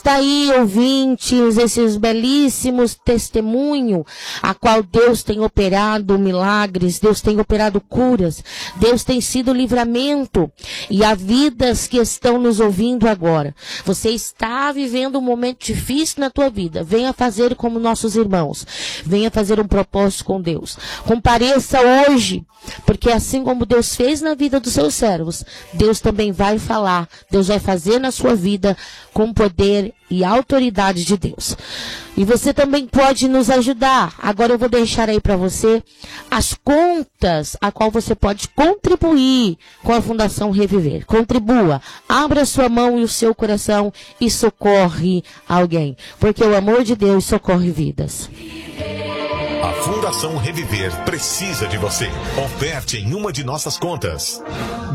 está aí, ouvintes, esses belíssimos testemunhos, a qual Deus tem operado milagres, Deus tem operado curas, Deus tem sido livramento. E há vidas que estão nos ouvindo agora. Você está vivendo um momento difícil na tua vida. Venha fazer como nossos irmãos. Venha fazer um propósito com Deus. Compareça hoje, porque assim como Deus fez na vida dos seus servos, Deus também vai falar, Deus vai fazer na sua vida com poder e autoridade de Deus. E você também pode nos ajudar. Agora eu vou deixar aí para você as contas a qual você pode contribuir com a Fundação Reviver. Contribua, abra sua mão e o seu coração e socorre alguém, porque o amor de Deus socorre vidas. A Fundação Reviver precisa de você. Oferte em uma de nossas contas.